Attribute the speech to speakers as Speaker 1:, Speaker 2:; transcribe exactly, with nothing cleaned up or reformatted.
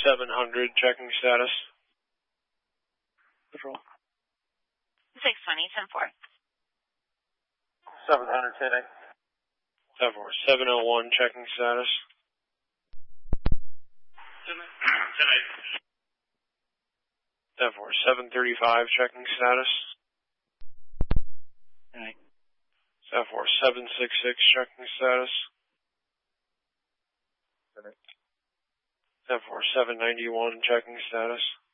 Speaker 1: seven hundred, checking status.
Speaker 2: Patrol.
Speaker 3: six twenty, ten four.
Speaker 2: seven hundred, ten eight.
Speaker 1: ten four, seven oh one, checking status.
Speaker 2: ten eight.
Speaker 1: ten four, seven thirty-five, checking status.
Speaker 2: ten eight.
Speaker 1: ten four, seven sixty-six, checking status.
Speaker 2: ten eight.
Speaker 1: ten four, seven ninety-one, checking status.